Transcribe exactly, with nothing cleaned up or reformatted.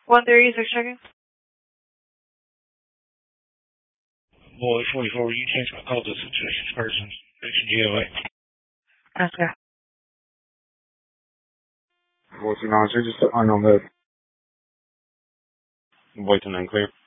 one thirty-six checking. Boy, forty-four, you change my call to situation person. Station G O A. Okay. Boy, two nine six, just unknown bed. Boy, two nine clear.